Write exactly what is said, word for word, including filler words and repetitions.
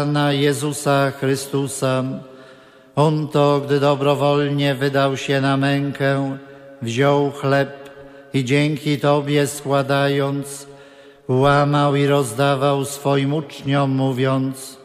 Pana Jezusa Chrystusa. On to, gdy dobrowolnie wydał się na mękę, wziął chleb i dzięki Tobie składając, łamał i rozdawał swoim uczniom, mówiąc: